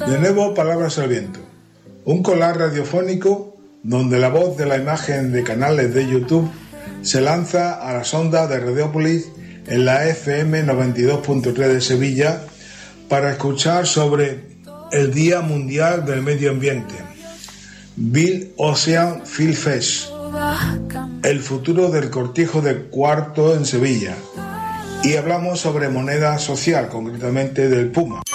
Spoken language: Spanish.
De nuevo, Palabras al Viento, un collage radiofónico donde la voz de la imagen de canales de YouTube se lanza a las ondas de Radiópolis en la FM 92.3 de Sevilla para escuchar sobre el Día Mundial del Medio Ambiente, Bill Ocean Film Fest, el futuro del cortijo de Cuarto en Sevilla, y hablamos sobre moneda social, concretamente del Puma.